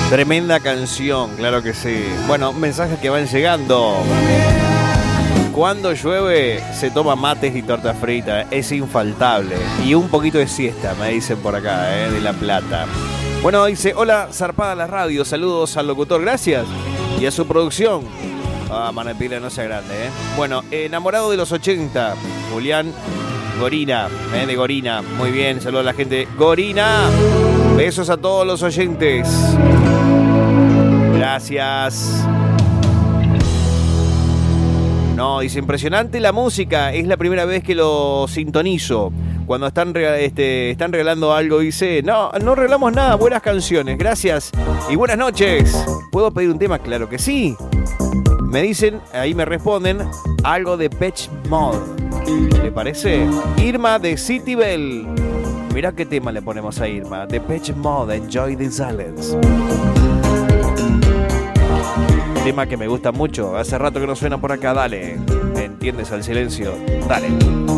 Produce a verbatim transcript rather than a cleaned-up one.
Tremenda canción, claro que sí. Bueno, mensajes que van llegando. Cuando llueve se toma mates y torta frita, es infaltable. Y un poquito de siesta, me dicen por acá, ¿eh? De La Plata. Bueno, dice, hola, zarpada la radio, saludos al locutor, gracias. Y a su producción. Ah, Manuel Pila, no sea grande, ¿eh? Bueno, enamorado de los ochenta, Julián Gorina, ¿eh? De Gorina. Muy bien, saludos a la gente. Gorina, besos a todos los oyentes. Gracias. No, dice, impresionante la música, es la primera vez que lo sintonizo. Cuando están, este, están regalando algo, dice, no, no regalamos nada, buenas canciones, gracias y buenas noches. ¿Puedo pedir un tema? Claro que sí. Me dicen, ahí me responden, algo de Depeche Mode. ¿Le parece? Irma de City Bell. Mirá qué tema le ponemos a Irma. Depeche Mode, Enjoy the Silence. Tema que me gusta mucho, hace rato que no suena por acá, dale. ¿Entiendes al silencio? Dale.